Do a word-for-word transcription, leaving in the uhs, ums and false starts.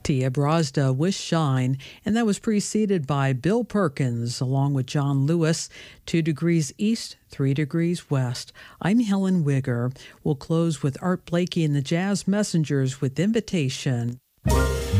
Tia Brazda with Shine, and that was preceded by Bill Perkins along with John Lewis, Two Degrees East, Three Degrees West. I'm Helen Wigger. We'll close with Art Blakey and the Jazz Messengers with Invitation.